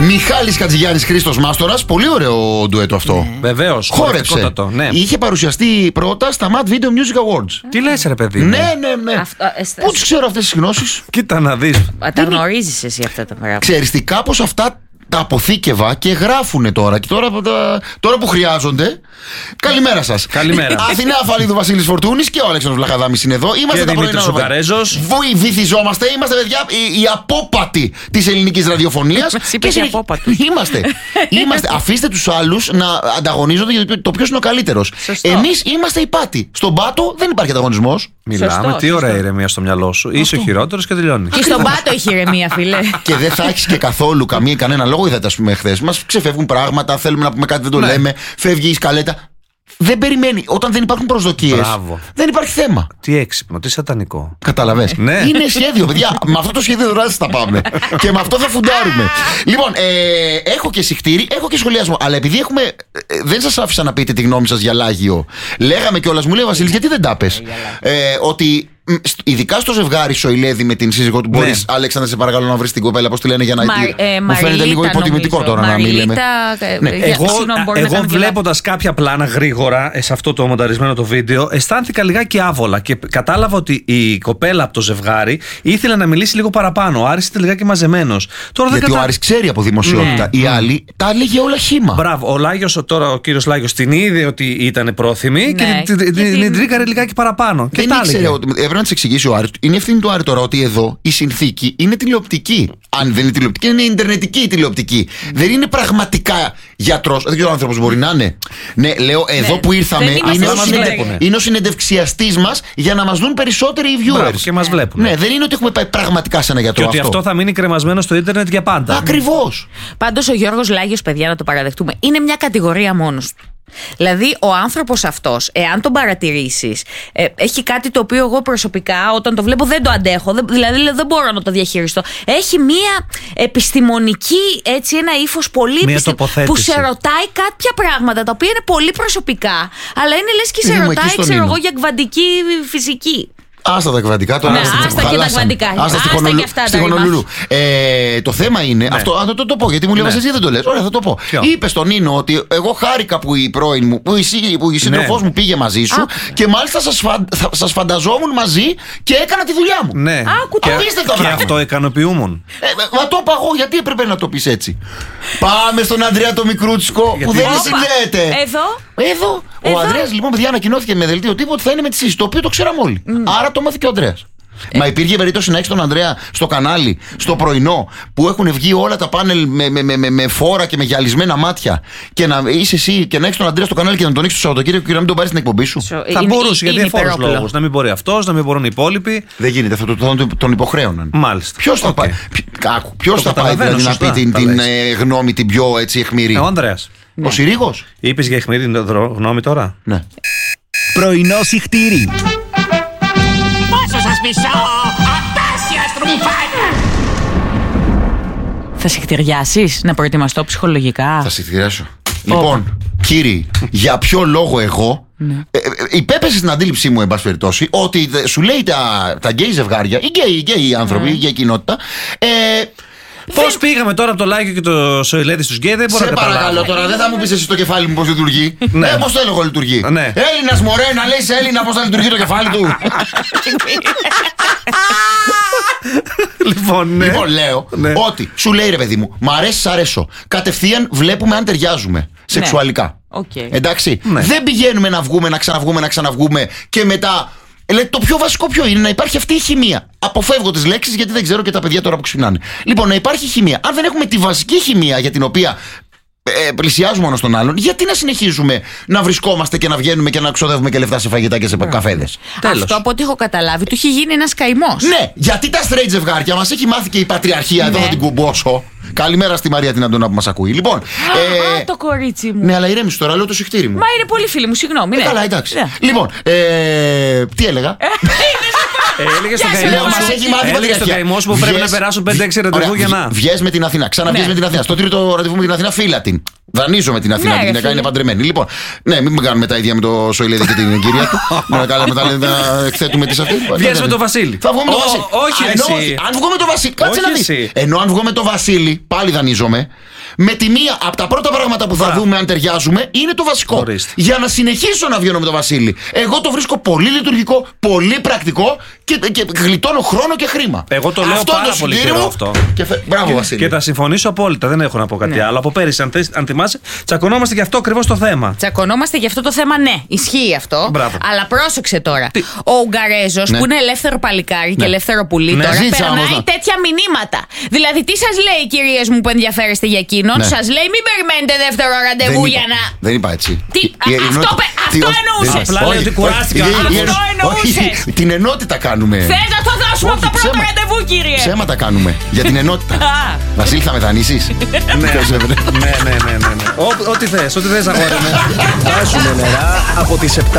Μιχάλης Χατζηγιάννης, Χρήστος Μάστορας. Πολύ ωραίο ντουέτο αυτό. Βεβαίως. Χόρεψε. Ναι. Είχε παρουσιαστεί πρώτα στα Mad Video Music Awards. Τι λες, ρε παιδί? Ναι. Πού τους ξέρω αυτές τις γνώσεις? Κοίτα να δεις. Τα γνωρίζεις εσύ αυτά τα πράγματα. Ξέρεις τι, κάπως αυτά τα αποθήκευα και γράφουνε τώρα. Και τώρα που χρειάζονται. Καλημέρα σας. Καλημέρα. Αθηνά Φαλίδου, Βασίλης Φορτούνης και ο Αλέξανδρος Βλαχαδάμης είναι εδώ. Είμαστε και τα Δημήτρης πρωινά. Σουκαρέζος. Βυθιζόμαστε. Είμαστε, παιδιά, οι απόπατοι της ελληνικής ραδιοφωνίας. Είπες οι απόπατοι. Είμαστε. Αφήστε τους άλλους να ανταγωνίζονται για το ποιος είναι ο καλύτερος. Εμείς είμαστε οι πάτοι. Στον πάτο δεν υπάρχει ανταγωνισμός. Μιλάμε, τι ωραία ηρεμία στο μυαλό σου. Είσαι ο χειρότερος και τελειώνει. Και στον πάτο έχει ηρεμία, φίλε. Και δεν θα έχεις και καθόλου κανένα λόγο. Είδατε, ας πούμε, χθες. Μας ξεφεύγουν πράγματα, θέλουμε να πούμε κάτι, δεν το λέμε. Φεύγει η σκαλέτα. Δεν περιμένει. Όταν δεν υπάρχουν προσδοκίες, δεν υπάρχει θέμα. Τι έξυπνο, τι σατανικό. Καταλαβες. Ναι. Είναι σχέδιο, παιδιά. Με αυτό το σχέδιο δράσης θα πάμε. Και με αυτό θα φουντάρουμε. Λοιπόν, έχω και συχτήρι, έχω και σχολιασμό. Αλλά επειδή δεν σας άφησα να πείτε τη γνώμη σας για Λάγιο. Λέγαμε κιόλας, μου λέει ο Βασίλης, γιατί δεν τα πες. Ότι ειδικά στο ζευγάρι Σοηλέδη με την σύζυγό του, μπορείς, Αλέξανδρα, σε παρακαλώ να βρεις την κοπέλα, πώς τη λένε, για να. Μου φαίνεται λίγο υποτιμητικό τώρα να μην λέμε. Εγώ βλέποντας κάποια πλάνα γρήγορα σε αυτό το μονταρισμένο το βίντεο, αισθάνθηκα λιγάκι άβολα και κατάλαβα ότι η κοπέλα από το ζευγάρι ήθελε να μιλήσει λίγο παραπάνω. Ο Άρης ήταν λιγάκι μαζεμένος. Γιατί ο Άρης ξέρει από δημοσιότητα. Η άλλη τα έλεγε όλα χύμα. Μπράβο. Ο Λάγιος, τώρα ο κύριος Λάγιος την είδε ότι ήταν πρόθυμη και την τρίκαρε λιγάκι παραπάνω. Δεν ήξερε ότι. Πρέπει να τη εξηγήσει ο Άρης. Είναι ευθύνη του Άρη τώρα ότι εδώ η συνθήκη είναι τηλεοπτική. Αν δεν είναι τηλεοπτική, είναι ιντερνετική τηλεοπτική. Δεν είναι πραγματικά γιατρός. Δεν ξέρω αν ο άνθρωπος μπορεί να είναι. Ναι, λέω εδώ που ήρθαμε είναι ο συνεντευξιαστής μας για να μας δουν περισσότεροι οι viewers. Και μας βλέπουν. Ναι, δεν είναι ότι έχουμε πάει πραγματικά σε ένα γιατρό. Και ότι αυτό θα μείνει κρεμασμένο στο ίντερνετ για πάντα. Ακριβώς. Πάντως ο Γιώργος Λάγιος, παιδιά, να το παραδεχτούμε, είναι μια κατηγορία μόνος του. Δηλαδή ο άνθρωπος αυτός, εάν τον παρατηρήσεις, έχει κάτι το οποίο εγώ προσωπικά όταν το βλέπω δεν το αντέχω, δηλαδή δεν μπορώ να το διαχειριστώ. Έχει μία επιστημονική, έτσι, ένα ύφος πολύ που σε ρωτάει κάποια πράγματα τα οποία είναι πολύ προσωπικά, αλλά είναι λες και σε ρωτάει, ξέρω εγώ, για κβαντική φυσική. Άστα τα κβαντικά τώρα. Άστα και τα κβαντικά. Άστα στη Χονολούλου. Το θέμα είναι. Αυτό το πω, γιατί μου λέει εσύ δεν το λες. Ωραία, θα το πω. Είπε στον Νίνο ότι εγώ χάρηκα που η πρώην μου, που η σύντροφός μου πήγε μαζί σου και μάλιστα σας φανταζόμουν μαζί και έκανα τη δουλειά μου. Ναι. Και αυτό ικανοποιούμουν. Μα το είπα εγώ, γιατί έπρεπε να το πεις έτσι. Πάμε στον Ανδρέα το Μικρούτσικο που δεν συνδέεται. Εδώ. Ο Ανδρέας λοιπόν, παιδιά, ανακοινώθηκε με δελτίο τύπου ότι θα είναι με τη ΣΥΣ, το οποίο το ξέραμε όλοι. Άρα το μάθηκε ο Ανδρέας. Μα υπήρχε περίπτωση να έχεις τον Ανδρέα στο κανάλι, στο πρωινό, που έχουν βγει όλα τα πάνελ με φόρα και με γυαλισμένα μάτια, και να είσαι εσύ και να έχεις τον Ανδρέα στο κανάλι και να τον έχεις το Σαββατοκύριακο και να μην τον πάρεις στην εκπομπή σου? Θα μπορούσε για διαφόρους λόγους. Να μην μπορεί αυτός, να μην μπορούν οι υπόλοιποι. Δεν γίνεται, θα τον υποχρέωναν. Μάλιστα. Ποιος θα πάει, ποιος θα πάει δηλαδή να πει την γνώμη την πιο έτσι αιχμηρή? Ο Ανδρέας. Ο Συρίγος. Είπες για αιχμηρή γνώμη τώρα? Ναι. Πρωινό συχτήρι. Πόσο σας μισώ, απέσια στρουμφάνια! Θα συχτηριάσεις, να προετοιμαστώ ψυχολογικά? Θα συχτηριάσω. Λοιπόν, κύριοι, για ποιο λόγο εγώ υπέπεσε στην αντίληψή μου, εν πάση περιπτώσει, ότι σου λέει τα γκέι ζευγάρια, οι γκέι άνθρωποι, η γκέι κοινότητα, πώς πήγαμε τώρα από το Λάγιο και το Σοηλέδη στους γκέι, δεν μπορώ να καταλάβω. Σε παρακαλώ τώρα, δεν θα μου πεις εσύ το κεφάλι μου πώς λειτουργεί. Πώς το έλεγα λειτουργεί. Έλληνας μωρέ, να λέει σε Έλληνα πώς θα λειτουργεί το κεφάλι του. Λοιπόν, λέω ότι σου λέει, ρε παιδί μου, μ' αρέσει, σ' αρέσω. Κατευθείαν βλέπουμε αν ταιριάζουμε σεξουαλικά. Εντάξει. Δεν πηγαίνουμε να βγούμε, να ξαναβγούμε και μετά. Το πιο βασικό ποιο είναι? Να υπάρχει αυτή η χημεία. Αποφεύγω τις λέξεις γιατί δεν ξέρω και τα παιδιά τώρα που ξυπνάνε. Λοιπόν, να υπάρχει χημεία. Αν δεν έχουμε τη βασική χημεία για την οποία πλησιάζουμε ένα στον άλλον, γιατί να συνεχίζουμε να βρισκόμαστε και να βγαίνουμε και να ξοδεύουμε και λεφτά σε φαγητά και σε καφέδες? Αυτό από ό,τι έχω καταλάβει, του έχει γίνει ένας καημός. Ναι, γιατί τα straight ζευγάρια μας έχει μάθει και η πατριαρχία. Εδώ θα την κουμπώσω. Καλημέρα στη Μαρία την Αντώνα που μας ακούει. Λοιπόν. Το κορίτσι μου. Ναι, αλλά ηρέμησε τώρα, λέω το συχτήρι μου. Μα είναι πολύ φίλοι μου, συγγνώμη. Καλά, εντάξει. Λοιπόν, τι έλεγα? Έλεγε στον καημό σου που πρέπει να περάσουν 5-6 ραντεβού για να. Βγες με την Αθήνα, ξαναβγες με την Αθήνα. Στο τρίτο ραντεβού με την Αθήνα, φύλλα την. Δανείζω με την Αθήνα, την γυναίκα είναι παντρεμένη. Λοιπόν, ναι, μην κάνουμε τα ίδια με το Σοηλέδη και την κυρία του. Να κάνουμε μετά να εκθέτουμε τις αυτές. Βγες με τον Βασίλη. Θα βγούμε με τον Βασίλη. Όχι, αν βγω με τον Βασίλη. Κάτσε να δεις. Ενώ αν βγω με τον Βασίλη, πάλι δανείζομαι. Με τη μία από τα πρώτα πράγματα που θα δούμε αν ταιριάζουμε είναι το βασικό. Για να συνεχίσω να βγαίνω με τον Βασίλη. Εγώ το βρίσκω πολύ λειτουργικό, πολύ πρακτικό και γλιτώνω χρόνο και χρήμα. Εγώ το λέω πάρα πολύ καιρό αυτό. Μπράβο, Βασίλη. Και θα συμφωνήσω απόλυτα, δεν έχω να πω κάτι άλλο. Από πέρυσι, αν θυμάσαι, τσακωνόμαστε για αυτό ακριβώς το θέμα. Τσακωνόμαστε για αυτό το θέμα, ναι, ισχύει αυτό. Μπράβο. Αλλά πρόσεξε τώρα. Ο Ουγγαρέζος που είναι ελεύθερο παλικάρι και ελεύθερο πουλί τώρα περνάει τέτοια μηνύματα. Δηλαδή, τι σας λέει, κυρίες μου που ενδιαφέρεστε για εκείνον, σας λέει μην περιμένετε δεύτερο ραντεβού για να. Δεν είπα έτσι. Αυτό εννοούσε. Απλά λέει ότι κουράστηκα. Αυτό εννοούσε. Την ενότητα κάνουμε. Θες να το δώσουμε από το πρώτο ραντεβού, κύριε. Ψέματα κάνουμε για την ενότητα. Βασίλη, θα με δανείσεις? Ναι. Ό,τι θες, αγόρι μου. Βάζουμε νερά από τις 7.